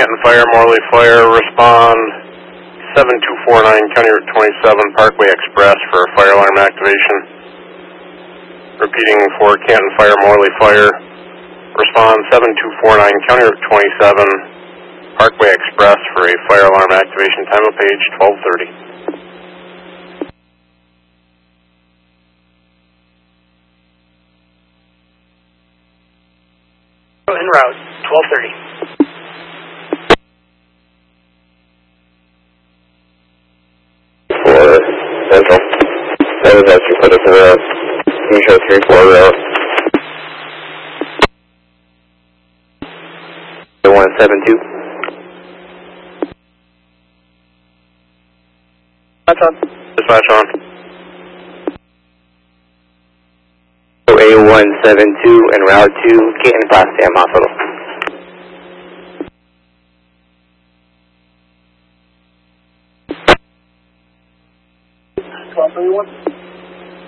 Canton Fire, Morley Fire, respond 7249 County Route 27 Parkway Express for fire alarm activation. Repeating for Canton Fire, Morley Fire, respond 7249 County Route 27 Parkway Express for a fire alarm activation. Time of page 12:30. En route, 12:30. For Central. That was actually put us in a Misha 3-4 route. 172. That's on. Dispatch on. A172 en route to Canton Potsdam Hospital. Call 31.